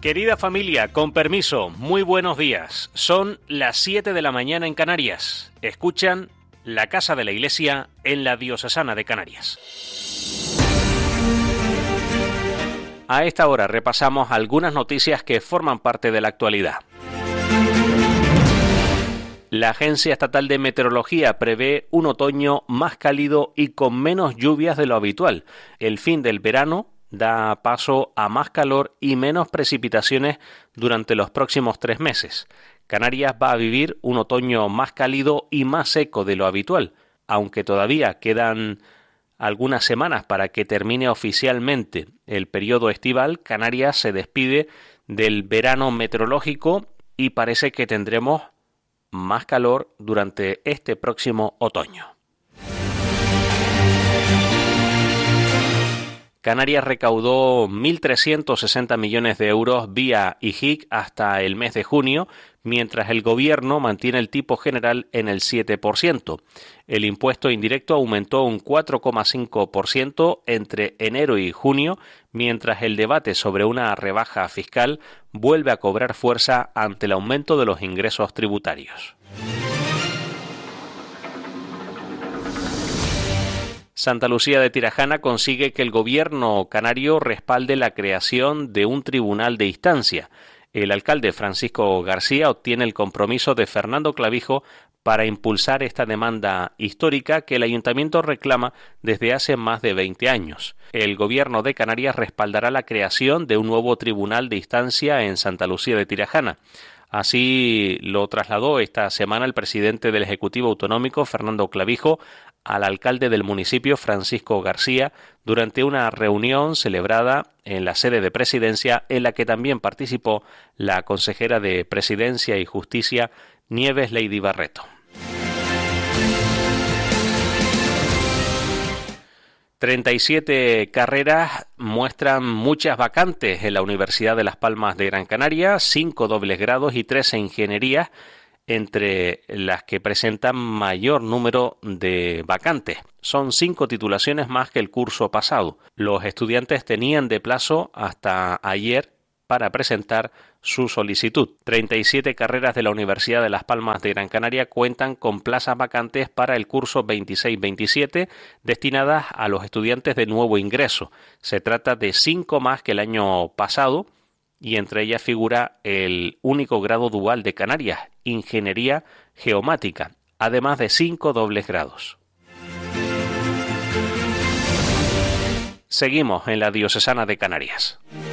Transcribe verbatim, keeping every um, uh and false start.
Querida familia, con permiso, muy buenos días. Son las siete de la mañana en Canarias. Escuchan La Casa de la Iglesia en la Diocesana de Canarias. A esta hora repasamos algunas noticias que forman parte de la actualidad. La Agencia Estatal de Meteorología prevé un otoño más cálido y con menos lluvias de lo habitual. El fin del verano da paso a más calor y menos precipitaciones durante los próximos tres meses. Canarias va a vivir un otoño más cálido y más seco de lo habitual, aunque todavía quedan algunas semanas para que termine oficialmente el periodo estival. Canarias se despide del verano meteorológico y parece que tendremos más calor durante este próximo otoño. Canarias recaudó mil trescientos sesenta millones de euros vía I G I C hasta el mes de junio, mientras el gobierno mantiene el tipo general en el siete por ciento. El impuesto indirecto aumentó un cuatro coma cinco por ciento entre enero y junio, mientras el debate sobre una rebaja fiscal vuelve a cobrar fuerza ante el aumento de los ingresos tributarios. Santa Lucía de Tirajana consigue que el gobierno canario respalde la creación de un tribunal de instancia. El alcalde Francisco García obtiene el compromiso de Fernando Clavijo para impulsar esta demanda histórica que el ayuntamiento reclama desde hace más de veinte años. El gobierno de Canarias respaldará la creación de un nuevo tribunal de instancia en Santa Lucía de Tirajana. Así lo trasladó esta semana el presidente del Ejecutivo Autonómico, Fernando Clavijo, al alcalde del municipio, Francisco García, durante una reunión celebrada en la sede de Presidencia, en la que también participó la consejera de Presidencia y Justicia, Nieves Lady Barreto. treinta y siete carreras muestran muchas vacantes en la Universidad de Las Palmas de Gran Canaria, cinco dobles grados y trece ingenierías, entre las que presentan mayor número de vacantes. Son cinco titulaciones más que el curso pasado. Los estudiantes tenían de plazo hasta ayer para presentar su solicitud. treinta y siete carreras de la Universidad de Las Palmas de Gran Canaria cuentan con plazas vacantes para el curso veintiséis veintisiete destinadas a los estudiantes de nuevo ingreso. Se trata de cinco más que el año pasado y entre ellas figura el único grado dual de Canarias, Ingeniería Geomática, además de cinco dobles grados. Seguimos en la Diocesana de Canarias.